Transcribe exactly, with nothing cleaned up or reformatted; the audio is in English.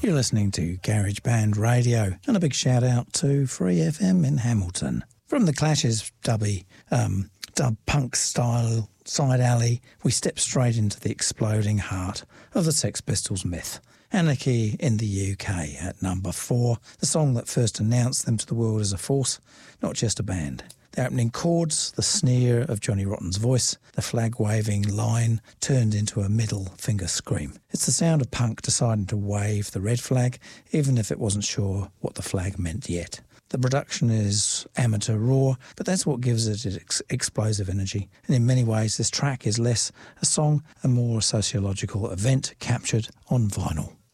You're listening to Garage Band Radio, and a big shout out to Free F M in Hamilton. From the Clash's dubby, um, dub punk style side alley, we step straight into the exploding heart of the Sex Pistols myth. Anarchy in the U K at number four, the song that first announced them to the world as a force, not just a band. The opening chords, the sneer of Johnny Rotten's voice, the flag-waving line turned into a middle finger scream. It's the sound of punk deciding to wave the red flag, even if it wasn't sure what the flag meant yet. The production is amateur raw, but that's what gives it its explosive energy. And in many ways, this track is less a song and more a sociological event captured on vinyl.